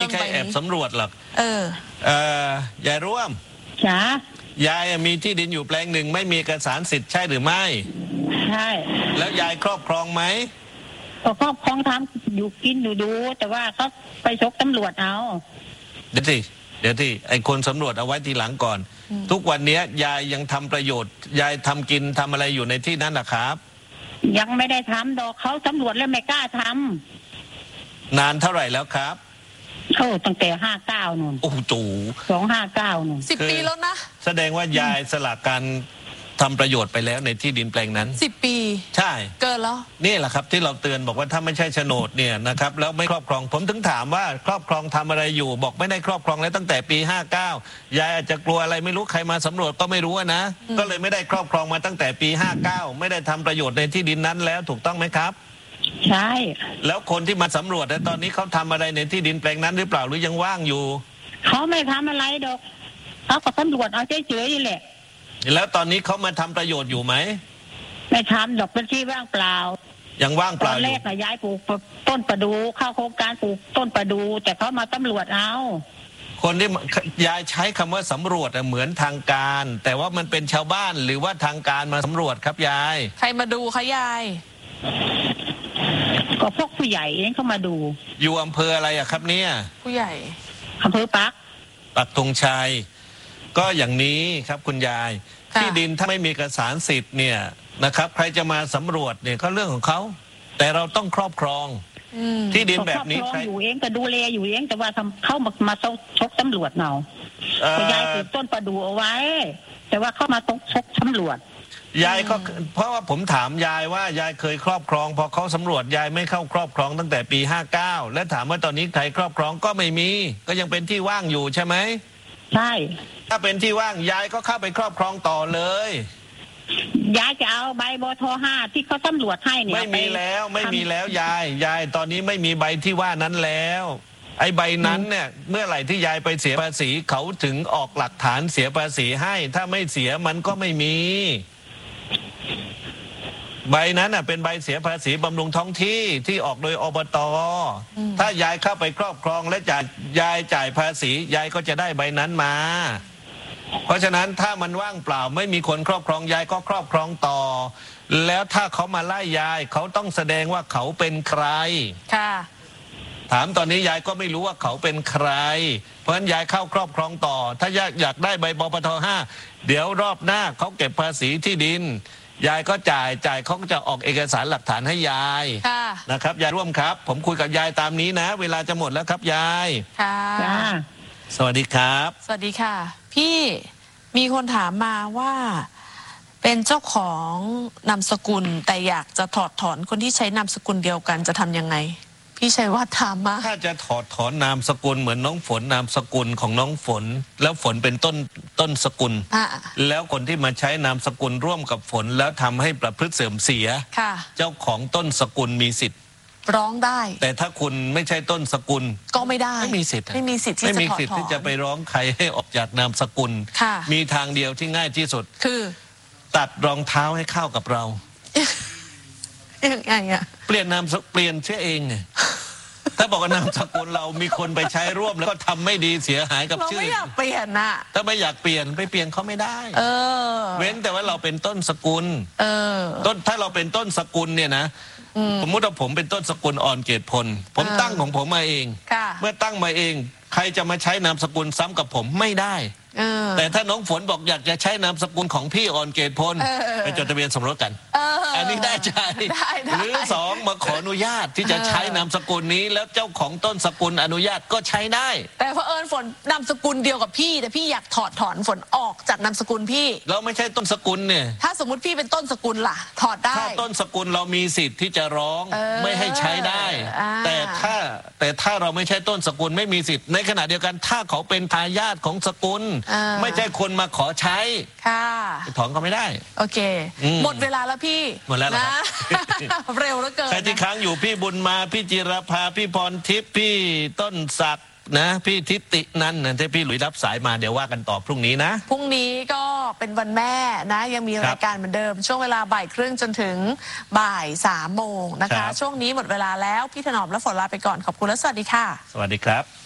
ใครแอบสำรวจหรอกยายร่วมจ้ายายมีที่ดินอยู่แปลงหนึ่งไม่มีเอกสารสิทธิ์ใช่หรือไม่ใช่แล้วยายครอบครองไหมก็ครอบครองทำอยู่กินอยู่ดูแต่ว่าเขาไปชกตำรวจเอาเดี๋ยวที่ไอ้คนสำรวจเอาไว้ทีหลังก่อนทุกวันนี้ยายยังทำประโยชน์ยายทำกินทำอะไรอยู่ในที่นั้นนะครับยังไม่ได้ทำดอกเขาสำรวจแล้วไม่กล้าทำนานเท่าไหร่แล้วครับตั้งแต่59นู่นโอ้จู 259นู่น 10 ปีแล้วนะแสดงว่ายายสละการทำประโยชน์ไปแล้วในที่ดินแปลงนั้น 10 ปีใช่เกินแล้วนี่แหละครับที่เราเตือนบอกว่าถ้าไม่ใช่โฉนดเนี่ยนะครับแล้วไม่ครอบครองผมถึงถามว่าครอบครองทำอะไรอยู่บอกไม่ได้ครอบครองแล้วตั้งแต่ปี59ยายอาจจะกลัวอะไรไม่รู้ใครมาสำรวจก็ไม่รู้นะก็เลยไม่ได้ครอบครองมาตั้งแต่ปี59ไม่ได้ทำประโยชน์ในที่ดินนั้นแล้วถูกต้องไหมครับใช่แล้วคนที่มาสำรวจตอนนี้เขาทำอะไรในที่ดินแปลงนั้นหรือเปล่าหรือยังว่างอยู่เขาไม่ทำอะไรดอกเขาก็สำรวจเอาเฉยๆแหละแล้วตอนนี้เขามาทำประโยชน์อยู่ไหมไม่ทำดอกเป็นที่ว่างเปล่ายังว่างเปล่าตอนแรกย้ายปลูกต้นประดูเข้าโครงการปลูกต้นประดูแต่เขามาตำรวจเอาคนที่ยายใช้คำว่าสำรวจเหมือนทางการแต่ว่ามันเป็นชาวบ้านหรือว่าทางการมาสำรวจครับยายใครมาดูคะยายก็พวกผู้ใหญ่เองเขามาดูอยู่อำเภออะไรอะครับเนี่ยผู้ใหญ่อำเภอปักธงชัยก็อย่างนี้ครับคุณยายที่ดินถ้าไม่มีเอกสารสิทธิ์เนี่ยนะครับใครจะมาสำรวจเนี่ยก็เรื่องของเขาแต่เราต้องครอบครองที่ดินแบบนี้ใครอยู่เองก็ดูแลอยู่เองแต่ว่าเข้ามาชกตำรวจเนายายปลูกต้นประดูเอาไว้แต่ว่าเข้ามาชกตำรวจยายก็เพราะว่าผมถามยายว่ายายเคยครอบครองพอเขาสำรวจยายไม่เข้าครอบครองตั้งแต่ปี59และถามว่าตอนนี้ใครครอบครองก็ไม่มีก็ยังเป็นที่ว่างอยู่ใช่ไหมใช่ถ้าเป็นที่ว่างยายก็เข้าไปครอบครองต่อเลยยายจะเอาใบบท5ที่เขาสำรวจให้เนี่ยไม่มีแล้วยายตอนนี้ไม่มีใบที่ว่านั้นแล้วไอ้ใบนั้นเนี่ยเมื่อไหร่ที่ยายไปเสียภาษีเขาถึงออกหลักฐานเสียภาษีให้ถ้าไม่เสียมันก็ไม่มีใบนั้นเป็นใบเสียภาษีบำรุงท้องที่ที่ออกโดยอบต.ถ้ายายเข้าไปครอบครองและยายจ่ายภาษียายก็จะได้ใบนั้นมาเพราะฉะนั้นถ้ามันว่างเปล่าไม่มีคนครอบครองยายก็ครอบครองต่อแล้วถ้าเขามาไล่ยายเขาต้องแสดงว่าเขาเป็นใครค่ะถามตอนนี้ยายก็ไม่รู้ว่าเขาเป็นใครเพราะฉะนั้นยายเข้าครอบครองต่อถ้าอยากได้ใบบปท5เดี๋ยวรอบหน้าเขาเก็บภาษีที่ดินยายก็จ่ายเขาก็จะออกเอกสารหลักฐานให้ยายนะครับยายร่วมครับผมคุยกับยายตามนี้นะเวลาจะหมดแล้วครับยายค่ะสวัสดีครับสวัสดีค่ะพี่มีคนถามมาว่าเป็นเจ้าของนามสกุลแต่อยากจะถอดถอนคนที่ใช้นามสกุลเดียวกันจะทำยังไงพี่ชัยวัฒน์ถามมาถ้าจะถอดถอนนามสกุลเหมือนน้องฝนนามสกุลของน้องฝนแล้วฝนเป็นต้นสกุลแล้วคนที่มาใช้นามสกุลร่วมกับฝนแล้วทำให้ประพฤติเสื่อมเสียเจ้าของต้นสกุลมีสิทธิ์ร้องได้แต่ถ้าคุณไม่ใช่ต้นสกุลก็ไม่ได้ไม่มีสิทธิ์ที่จะไปร้องใครให้ออกจากนามสกุลมีทางเดียวที่ง่ายที่สุดคือตัดรองเท้าให้เข้ากับเรายังไงอะเปลี่ยนเชื่อเองถ้าบอกว่านามสกุลเรามีคนไปใช้ร่วมแล้วก็ทำไม่ดีเสียหายกับชื่อเราไม่อยากเปลี่ยนน่ะถ้าไม่อยากเปลี่ยนไปเปลี่ยนเขาไม่ได้เว้นแต่ว่าเราเป็นต้นสกุลต้นถ้าเราเป็นต้นสกุลเนี่ยนะสมมติว่าผมเป็นต้นสกุลอ่อนเกตพลผมตั้งของผมมาเองเมื่อตั้งมาเองใครจะมาใช้นามสกุลซ้ำกับผมไม่ได้แต่ถ้าน้องฝนบอกอยากจะใช้นามสกุลของพี่อ่อนเกตพลไปจดทะเบียนสมรสกันอันนี้ได้ใจหรือ2มาขออนุญาตที่จะใช้นามสกุลนี้แล้วเจ้าของต้นสกุลอนุญาตก็ใช้ได้แต่เผอิญฝนนามสกุลเดียวกับพี่แต่พี่อยากถอดถอนฝนออกจากนามสกุลพี่เราไม่ใช่ต้นสกุลเนี่ยถ้าสมมติพี่เป็นต้นสกุลล่ะถอดได้ถ้าต้นสกุลเรามีสิทธิ์ที่จะร้องไม่ให้ใช้ได้แต่ถ้าเราไม่ใช่ต้นสกุลไม่มีสิทธิ์ในขณะเดียวกันถ้าเขาเป็นทายาทของสกุลไม่ใช่คนมาขอใช้ถอนเขาไม่ได้โอเคหมดเวลาแล้วพี่หมดแล้วนะเร็วเหลือเกินใครที่ค้างอยู่พี่บุญมาพี่จิรภาพี่พรทิพย์พี่ต้นศักดิ์นะพี่ทิตินั่นนะที่พี่หลุยรับสายมาเดี๋ยวว่ากันต่อพรุ่งนี้นะพรุ่งนี้ก็เป็นวันแม่นะยังมีรายการเหมือนเดิมช่วงเวลาบ่ายครึ่งจนถึงบ่าย3 โมงนะคะช่วงนี้หมดเวลาแล้วพี่ถนอมและฝนลาไปก่อนขอบคุณและสวัสดีค่ะสวัสดีครับ